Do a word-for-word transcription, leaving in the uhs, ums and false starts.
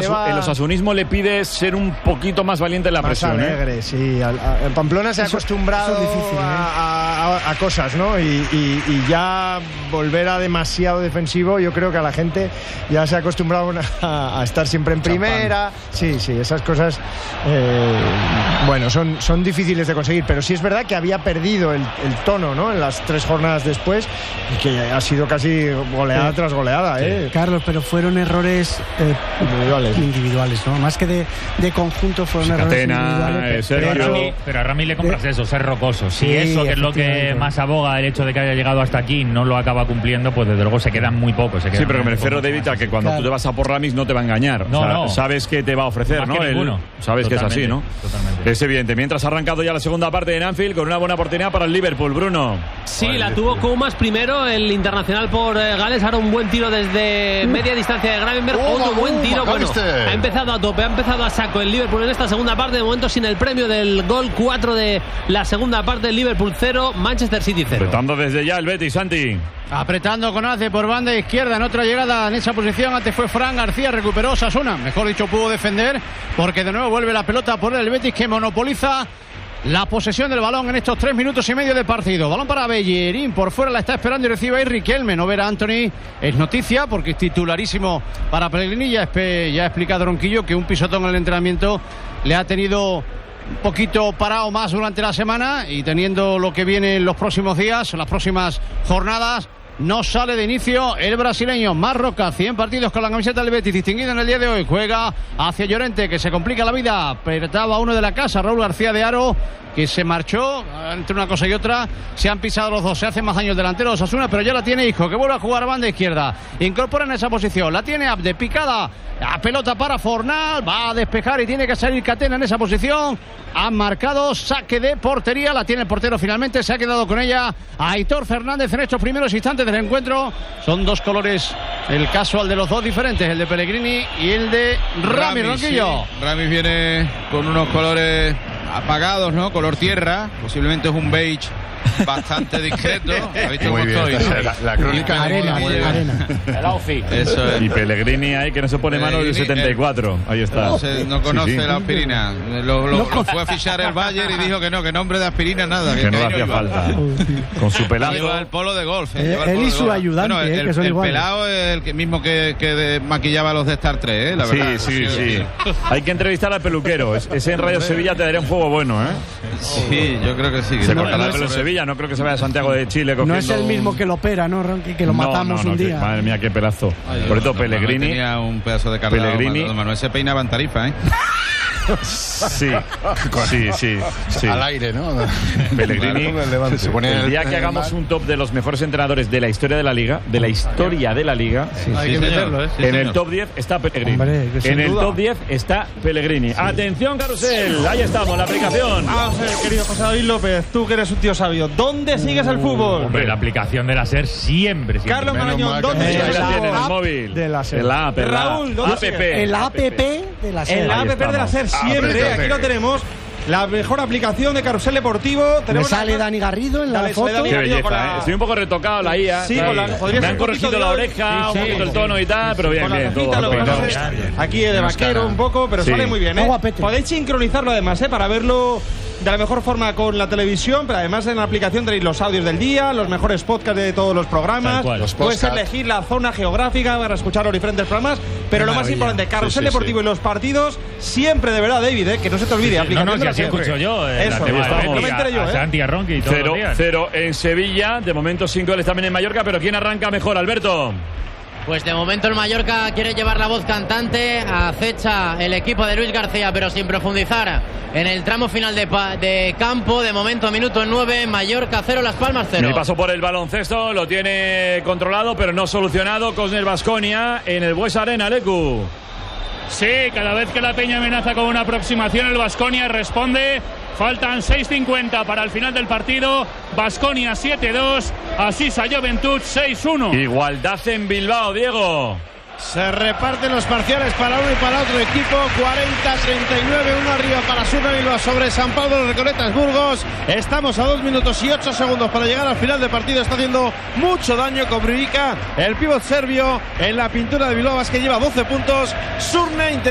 osasu, va... el osasunismo le pide ser un poquito más valiente en la más presión. alegre, ¿eh? sí. Al, a, el Pamplona se ha eso, acostumbrado eso es difícil, ¿eh? a, a, a cosas, ¿no? Y, y, y ya volver a demasiado defensivo, yo creo que a la gente ya se ha acostumbrado a, a estar siempre en primera. Sí, sí, esas cosas, eh, bueno, son, son difíciles de conseguir, pero sí es verdad que había perdido el, el tono, ¿no? En las tres jornadas después, y que ha sido casi goleada sí. tras goleada, sí. ¿eh? Carlos, pero fueron errores eh, individuales. individuales, ¿no? Más que de, de conjunto fueron sí, errores Catena, individuales. Sergio. Pero, a Rami, pero a Rami le compras de, eso, ser rocoso. Si sí, eso, que es lo que más aboga el hecho de que haya llegado hasta aquí, no lo acaba cumpliendo, pues desde luego se quedan muy pocos. Se quedan sí, pero me refiero, pocos, David, a que cuando claro. tú te vas a por Ramis no te va a engañar. No, o sea, no. Sabes que te va a ofrecer, más ¿no? Que Él, ninguno. sabes Totalmente, que es así, ¿no? Totalmente. Es evidente. Mientras ha arrancado ya la segunda parte en Anfield con una buena oportunidad para el Liverpool, Bruno. Sí, la tuvo Koumas primero, el internacional por eh, Gales. Ahora un buen tiro desde media distancia de Gravenberg. Oh, Otro buen uh, tiro. Bueno, viste. ha empezado a tope, ha empezado a saco el Liverpool en esta segunda parte. De momento sin el premio del gol cuatro de la segunda parte. El Liverpool cero, Manchester City cero. Apretando desde ya el Betis, Santi. Apretando con Ace por banda izquierda en otra llegada en esa posición. Antes fue Fran García, recuperó Osasuna. Mejor dicho, pudo defender porque de nuevo vuelve la pelota por el Betis, que monopoliza la posesión del balón en estos tres minutos y medio de partido. Balón para Bellerín, por fuera la está esperando y recibe ahí Riquelme. No ver a Anthony es noticia porque es titularísimo para Pellegrini. Ya, ya ha explicado Ronquillo que un pisotón en el entrenamiento le ha tenido un poquito parado más durante la semana, y teniendo lo que viene en los próximos días, en las próximas jornadas, no sale de inicio el brasileño. Marroca, cien partidos con la camiseta del Betis, distinguido en el día de hoy. Juega hacia Llorente, que se complica la vida. Apretaba uno de la casa, Raúl García de Haro, que se marchó. Entre una cosa y otra se han pisado los dos. Se hacen más años delanteros Osasuna, pero ya la tiene Isco, que vuelve a jugar a banda izquierda. Incorpora en esa posición. La tiene Abde, picada. La pelota para Fornal. Va a despejar y tiene que salir Catena en esa posición. Han marcado saque de portería. La tiene el portero finalmente. Se ha quedado con ella Aitor Fernández en estos primeros instantes del encuentro. Son dos colores, el casual de los dos diferentes, el de Pellegrini y el de Rami Ronquillo. Sí. Rami viene con unos colores apagados, ¿no? Color tierra. Posiblemente es un beige bastante discreto. ¿Has visto Muy cómo bien, estoy? la, la, la crónica arena, arena, arena. El outfit. Eso es. Y Pellegrini ahí, que no se pone mano del setenta y cuatro. Ahí está. No, se, no conoce sí, sí. la aspirina. Lo, lo, lo fue a fichar el Bayern y dijo que no, que nombre de aspirina nada. Que no le hacía falta. Con su pelazo. Lleva el polo de golf. Eh, lleva el él polo y de su golf. ayudante, Bueno, el, eh, que son el iguales. pelado es el que mismo que, que de, maquillaba a los de Star tres, ¿eh? La verdad. Sí, sí, sí. Hay que entrevistar al peluquero. Ese en Radio Sevilla te daría un juego bueno, ¿eh? Sí, yo creo que sí. Se No, cortará no, el pelo en sobre- Sevilla. No creo que se vaya a Santiago de Chile cogiendo... No es el mismo que lo opera, ¿no, Ronqui? Que lo No, matamos no, no, un que- día. madre mía, qué pelazo. Ay, Por esto, no, Pellegrini... Tenía un pedazo de cargado. Pellegrini- Manuel, Manuel se peinaba en Tarifa, ¿eh? Sí, sí, sí, sí. al aire, ¿no? Pellegrini, Se, se pone el día en que el hagamos mar. un top de los mejores entrenadores de la historia de la Liga, de la historia de la Liga, Hay que meterlo, ¿eh? Sí, en señor. el top diez está Pellegrini. Hombre, que sin En el duda. top diez está Pellegrini. Atención, Carusel, ahí estamos, la aplicación. Vamos a ver, querido José David López, tú que eres un tío sabio, ¿dónde sigues el fútbol? Hombre, la aplicación de la SER siempre, siempre. Carlos Menos Marañón, mal que ¿dónde no Ahí sigues sé. el la fútbol? tiene en el app móvil. de la SER. En la app, en la Raúl, ¿dónde app. sigue? El A P P de la En SER. la Ahí app de la SER estamos. siempre, Apriétate. aquí lo tenemos. La mejor aplicación de Carrusel Deportivo. Me Tenemos sale la- Dani Garrido en la Dale, sale foto. Dani Qué Garrido con belleza, la- ¿eh? Estoy un poco retocado la I A. Sí, ¿sabes? con la- podría Me ser han un corregido poquito la de- oreja, sí, un sí, poquito el sí. tono y tal, pero bien, Con la bien. cejita, Todo lo que peinado. pasa es aquí de Menos vaquero cara. un poco, pero Sí. sale muy bien, Está ¿eh? guapete. Podéis sincronizarlo además, ¿eh? Para verlo de la mejor forma con la televisión, pero además en la aplicación tenéis los audios del día, los mejores podcasts de todos los programas. Tal cual. Los Puedes podcast. elegir la zona geográfica para escuchar los diferentes programas, pero Qué lo más maravilla. importante, Carrusel Sí, sí, Deportivo sí. y los partidos, siempre de verdad, David, ¿eh? Que no se te olvide. Sí, sí. No, aplicación no, de si la así SER. escucho yo. eh, la Eso, tema de estamos. Betis, No me enteré yo, a ¿eh? Santi, a Ronqui y todos Cero, los días. cero en Sevilla, de momento sin goles también en Mallorca, pero ¿quién arranca mejor, Alberto? Pues de momento el Mallorca quiere llevar la voz cantante, acecha el equipo de Luis García, pero sin profundizar en el tramo final de, pa- de campo. De momento, minuto nueve, Mallorca cero, Las Palmas cero. Mi paso por el baloncesto lo tiene controlado, pero no solucionado. Cosner Baskonia en el Bues Arena, Lecu. Sí, cada vez que la Peña amenaza con una aproximación, el Baskonia responde. Faltan seis cincuenta para el final del partido. Baskonia siete dos, Asisa Juventud seis uno. Igualdad en Bilbao, Diego. Se reparten los parciales para uno y para otro equipo. cuarenta treinta y nueve, uno arriba para Surna Bilbao sobre San Pablo de los Recoletas Burgos. Estamos a dos minutos y ocho segundos para llegar al final del partido. Está haciendo mucho daño Koprivica, el pívot serbio, en la pintura de Bilbao, que lleva doce puntos. Surna